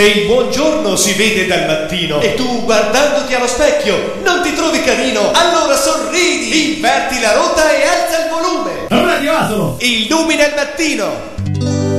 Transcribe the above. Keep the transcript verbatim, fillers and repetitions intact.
E il buongiorno si vede dal mattino. E tu, guardandoti allo specchio, non ti trovi carino? Allora sorridi, inverti la rotta e alza il volume. Allora arrivatelo! Illumina il mattino.